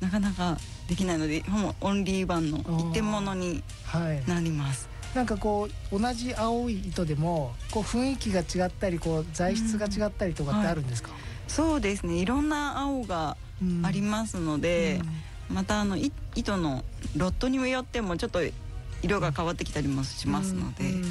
なかなかできないので、もうオンリーワンの一点物になります。 なんかこう同じ青い糸でもこう雰囲気が違ったり、こう材質が違ったりとかってあるんですか？ そうですね、いろんな青がありますので、また糸のロットによってもちょっと色が変わってきたりもしますので、